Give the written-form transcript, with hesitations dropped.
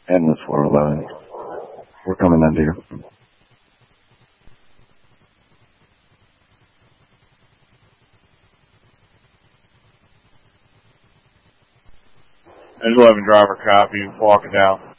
And this 411. We're coming under you. There's 11 driver copy, walking down.